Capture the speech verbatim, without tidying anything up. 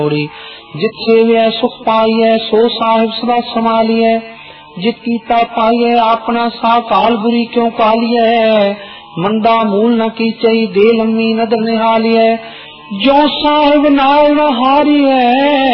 जिथे वे सुख पाइए सो साहिब सदा संभालिए। जित कीता पाइए अपना सा काल बुरी क्यों कालिए। मंदा मूल न कीचई दे लम्मी नदर निहालिए। जो साहिब नाल न हारिए